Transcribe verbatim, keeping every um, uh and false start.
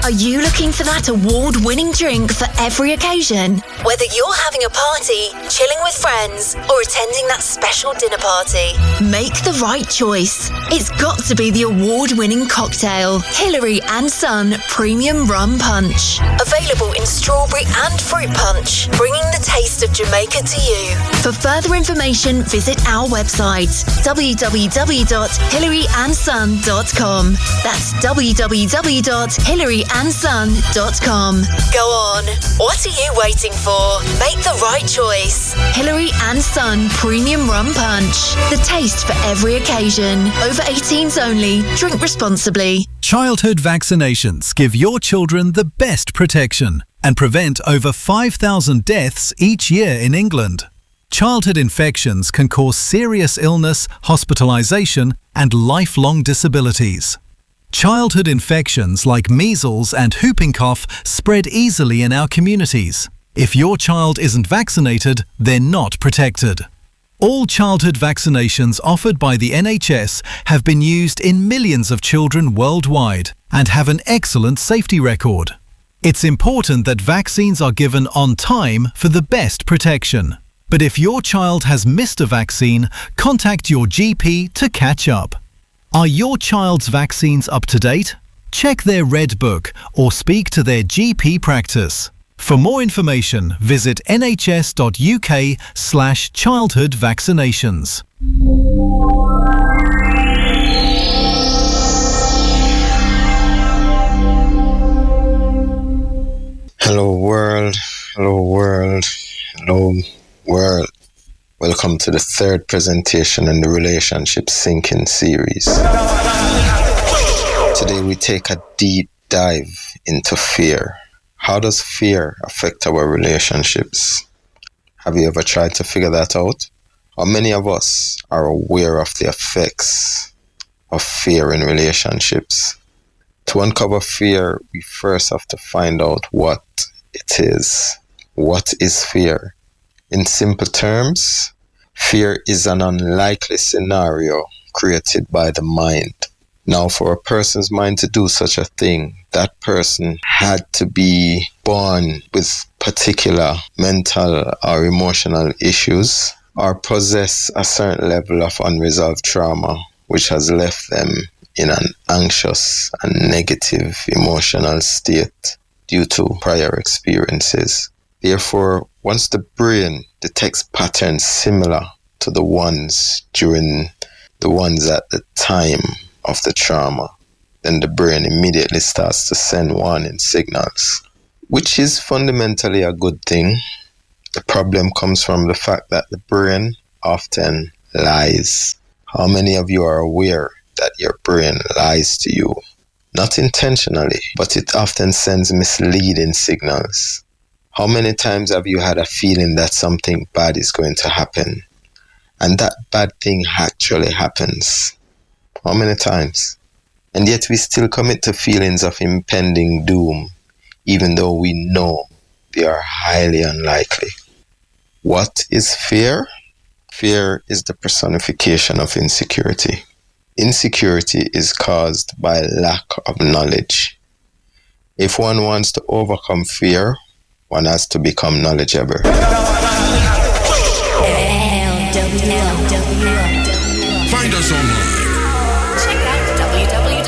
Are you looking for that award-winning drink for every occasion? Whether you're having a party, chilling with friends, or attending that special dinner party, make the right choice. It's got to be the award-winning cocktail, Hillary and Son Premium Rum Punch. Available in strawberry and fruit punch, bringing the taste of Jamaica to you. For further information, visit our website, w w w dot hillary and son dot com. That's w w w dot hillary and son dot com. Go on, what are you waiting for? Make the right choice. Hillary and Son Premium Rum Punch. The taste for every occasion. Over eighteens only. Drink responsibly. Childhood vaccinations give your children the best protection and prevent over five thousand deaths each year in England. Childhood infections can cause serious illness, hospitalization, and lifelong disabilities. Childhood infections like measles and whooping cough spread easily in our communities. If your child isn't vaccinated, they're not protected. All childhood vaccinations offered by the N H S have been used in millions of children worldwide and have an excellent safety record. It's important that vaccines are given on time for the best protection. But if your child has missed a vaccine, contact your G P to catch up. Are your child's vaccines up to date? Check their Red Book or speak to their G P practice. For more information, visit nhs.uk slash childhood vaccinations. Hello world, hello world, hello world. Welcome to the third presentation in the Relationship Sinking series. Today we take a deep dive into fear. How does fear affect our relationships? Have you ever tried to figure that out? How many of us are aware of the effects of fear in relationships? To uncover fear, we first have to find out what it is. What is fear? In simple terms, fear is an unlikely scenario created by the mind. Now, for a person's mind to do such a thing, that person had to be born with particular mental or emotional issues or possess a certain level of unresolved trauma, which has left them in an anxious and negative emotional state due to prior experiences. Therefore, once the brain detects patterns similar to the ones during the ones at the time of the trauma, then the brain immediately starts to send warning signals, which is fundamentally a good thing. The problem comes from the fact that the brain often lies. How many of you are aware that your brain lies to you? Not intentionally, but it often sends misleading signals. How many times have you had a feeling that something bad is going to happen, and that bad thing actually happens? How many times? And yet we still commit to feelings of impending doom, even though we know they are highly unlikely. What is fear? Fear is the personification of insecurity. Insecurity is caused by lack of knowledge. If one wants to overcome fear, one has to become knowledgeable.